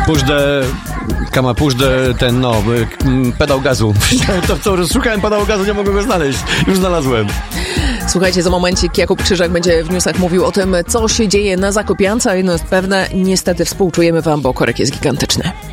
pedał gazu. Szukałem pedału gazu, nie mogłem go znaleźć. Już znalazłem. Słuchajcie, za momencik Jakub Krzyżak będzie w newsach mówił o tym, co się dzieje na Zakopiance, a jedno jest pewne, niestety współczujemy wam, bo korek jest gigantyczny.